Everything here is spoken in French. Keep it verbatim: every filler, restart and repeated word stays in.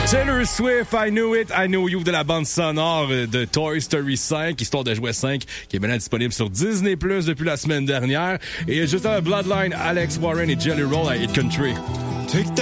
Taylor Swift, I Knew It, I Know You de la bande sonore de Toy Story cinq, Histoire de jouet cinq, qui est maintenant disponible sur Disney plus, depuis la semaine dernière. Et juste avant Bloodline, Alex Warren et Jelly Roll à Hit Country.